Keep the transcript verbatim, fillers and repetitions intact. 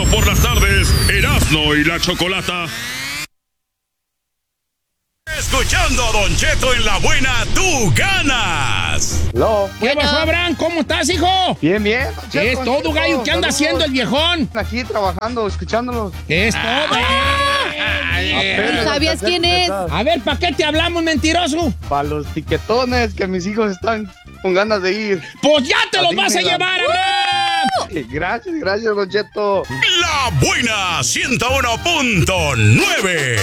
por las tardes, Erasmo y la Chocolata. Escuchando a Don Cheto en la buena, tú ganas. Hello. ¿Qué pasó, Abraham? ¿Cómo estás, hijo? Bien, bien. ¿Qué es todo, gallo? ¿Qué anda haciendo el viejón? Aquí trabajando, escuchándolos. ¿Qué es todo? Apenas ¿Sabías quién es? A ver, ¿para qué te hablamos, mentiroso? Para los tiquetones que mis hijos están con ganas de ir. Pues ya te los A vas a Disneyland. llevar, Abraham. Gracias, gracias, Don Cheto. La buena ciento uno punto nueve.